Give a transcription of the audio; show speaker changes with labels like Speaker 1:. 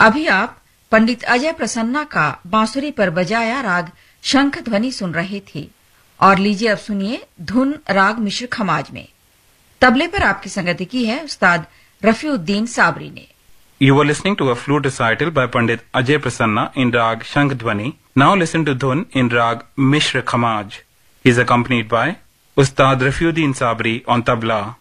Speaker 1: अभी आप पंडित अजय प्रसन्ना का बांसुरी पर बजाया राग शंख ध्वनि सुन रहे थे और लीजिए अब सुनिए धुन राग मिश्र खमाज में। तबले पर आपकी संगति की है उस्ताद रफीउद्दीन साबरी ने।
Speaker 2: You were listening to a flute recital by Pandit Ajay Prasanna in Rag Shankh-Dhwani. Now listen to Dhun in Rag Mishra Khamaj. He is accompanied by Ustad Rafiuddin Sabri on tabla.